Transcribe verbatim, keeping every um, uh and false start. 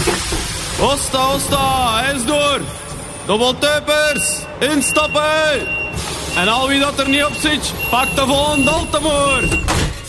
Osta, osta, eens door. De Woltuipers, instappen. En al wie dat er niet op zit, pak de volgende Altemoer.